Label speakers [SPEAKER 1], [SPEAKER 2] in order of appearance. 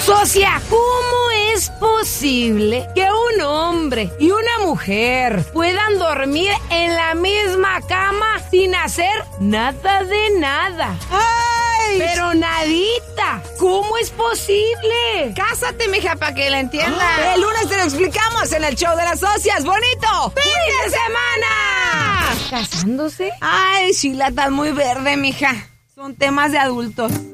[SPEAKER 1] Socia, ¿cómo es posible que un hombre y una mujer puedan dormir en la misma cama sin hacer nada de nada?
[SPEAKER 2] ¡Ay!
[SPEAKER 1] Pero nadita, ¿cómo es posible?
[SPEAKER 2] Cásate, mija, para que la entienda. El lunes te lo explicamos en el show de las socias. ¡Bonito fin de semana!
[SPEAKER 1] ¿Casándose?
[SPEAKER 2] Ay, Sheila, estás muy verde, mija. Son temas de adultos.